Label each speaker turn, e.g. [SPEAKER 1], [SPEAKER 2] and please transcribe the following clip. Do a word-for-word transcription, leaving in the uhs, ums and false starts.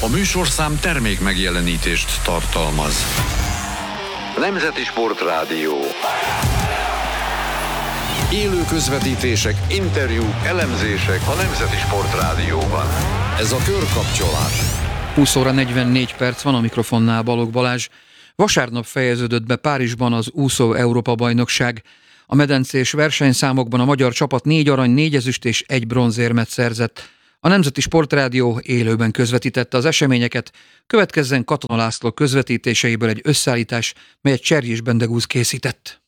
[SPEAKER 1] A műsorszám termék megjelenítést tartalmaz. Nemzeti Sportrádió. Élő közvetítések, interjúk, elemzések a Nemzeti Sportrádióban. Ez a Körkapcsolás.
[SPEAKER 2] húsz óra negyvennégy perc van, a mikrofonnál Balogh Balázs. Vasárnap fejeződött be Párizsban az úszó Európa-bajnokság. A medencés versenyszámokban a magyar csapat négy arany, négy ezüst és egy bronzérmet szerzett. A Nemzeti Sportrádió élőben közvetítette az eseményeket. Következzen Katona László közvetítéseiből egy összeállítás, melyet Cserjés Bendegúz készített.